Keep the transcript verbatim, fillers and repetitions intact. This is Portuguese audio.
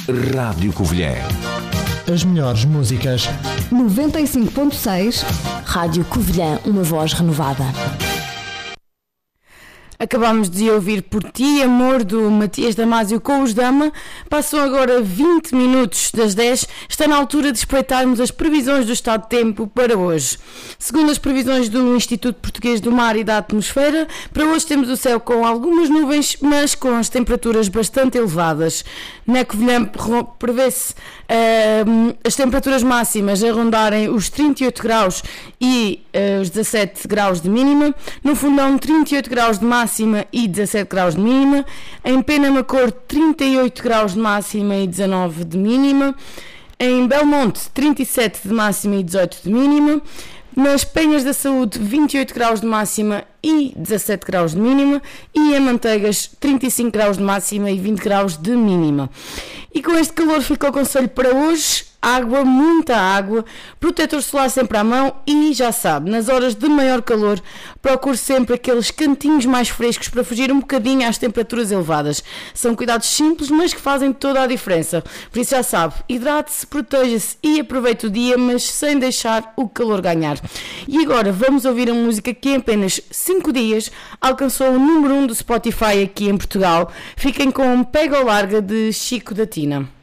Rádio Covilhã. As melhores músicas. noventa e cinco ponto seis. Rádio Covilhã, uma voz renovada. Acabámos de ouvir Por Ti, Amor, do Matias Damasio com os Dama. Passam agora vinte minutos das dez. Está na altura de espreitarmos as previsões do estado de tempo para hoje. Segundo as previsões do Instituto Português do Mar e da Atmosfera, para hoje temos o céu com algumas nuvens, mas com as temperaturas bastante elevadas. Na Covilhã prevê-se uh, as temperaturas máximas a rondarem os trinta e oito graus e uh, os dezassete graus de mínima. No Fundão, trinta e oito graus de máxima e dezassete graus de mínima. Em Penamacor, trinta e oito graus de máxima e dezanove de mínima. Em Belmonte, trinta e sete de máxima e dezoito de mínima. Nas Penhas da Saúde, vinte e oito graus de máxima e dezassete graus de mínima. E em Manteigas, trinta e cinco graus de máxima e vinte graus de mínima. E com este calor fica o conselho para hoje: água, muita água, protetor solar sempre à mão e, já sabe, nas horas de maior calor, procure sempre aqueles cantinhos mais frescos para fugir um bocadinho às temperaturas elevadas. São cuidados simples, mas que fazem toda a diferença. Por isso, já sabe, hidrate-se, proteja-se e aproveite o dia, mas sem deixar o calor ganhar. E agora vamos ouvir a música que em apenas cinco dias alcançou o número um do Spotify aqui em Portugal. Fiquem com Pega ou Larga, de Chico da Tina.